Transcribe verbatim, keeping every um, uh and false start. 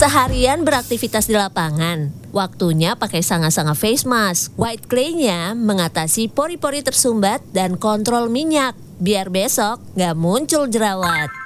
Seharian beraktivitas di lapangan, waktunya pakai sanga-sanga face mask. White clay-nya mengatasi pori-pori tersumbat dan kontrol minyak, biar besok nggak muncul jerawat.